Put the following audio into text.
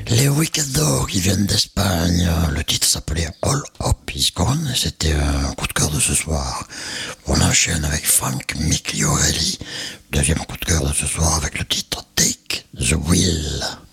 Les Weekendo qui viennent d'Espagne, le titre s'appelait All Hope Is Gone, et c'était un coup de cœur de ce soir. On enchaîne avec Frank Migliorelli, deuxième coup de cœur de ce soir avec le titre Take the Wheel.